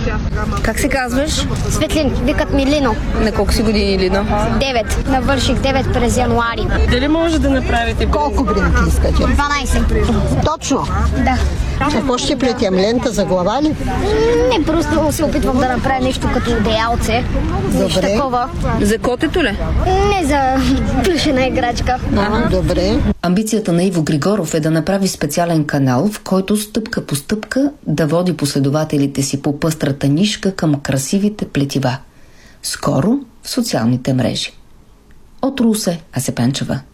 Как се казваш? Светлин, викат ми Лино. На колко си години, Лино? 9. Навърших 9 през януари. Дали може да направите? Колко бринки искате? 12. Точно? Да. Какво ще плетем? Лента за глава ли? Не, просто се опитвам да направя нещо като одеялце. Нещо такова. За котето ли? Не за плюшена играчка. Добре. Амбицията на Иво Григоров е да направи специален канал, в който стъпка по стъпка да води последователите си по пъстрата нишка към красивите плетива. Скоро в социалните мрежи. От Русе, Асепенчева.